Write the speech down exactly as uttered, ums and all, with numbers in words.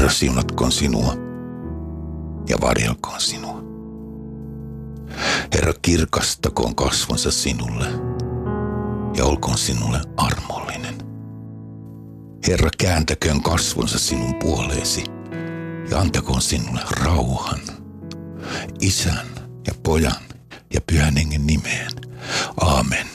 Herra siunatkoon sinua ja varjelkoon sinua. Herra kirkastakoon kasvonsa sinulle ja olkoon sinulle armollinen. Herra kääntäköön kasvonsa sinun puoleesi ja antakoon sinulle rauhan. Isän ja Pojan ja Pyhän Hengen nimeen. Aamen.